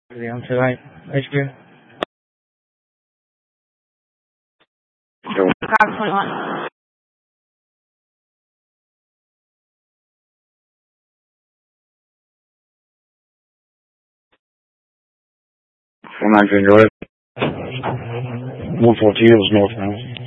On tonight, HQ. Chicago 21. Enjoy it. 142 is northbound.